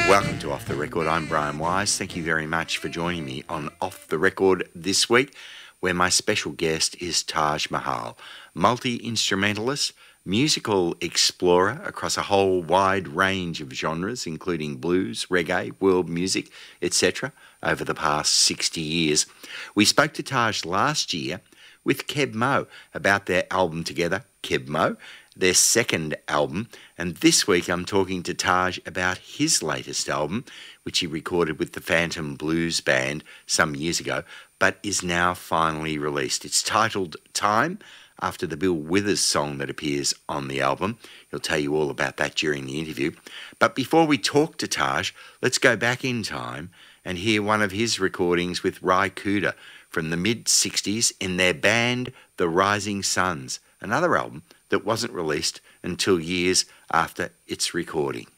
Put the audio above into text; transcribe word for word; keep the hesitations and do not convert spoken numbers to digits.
Welcome to Off the Record. I'm Brian Wise. Thank you very much for joining me on Off the Record this week, where my special guest is Taj Mahal, multi-instrumentalist, musical explorer across a whole wide range of genres, including blues, reggae, world music, et cetera, over the past sixty years. We spoke to Taj last year with Keb Mo about their album together, Keb Mo, their second album, and this week I'm talking to Taj about his latest album, which he recorded with the Phantom Blues Band some years ago, but is now finally released. It's titled Time, after the Bill Withers song that appears on the album. He'll tell you all about that during the interview. But before we talk to Taj, let's go back in time and hear one of his recordings with Ry Cooder from the mid-sixties in their band The Rising Suns, another album that wasn't released until years after its recording.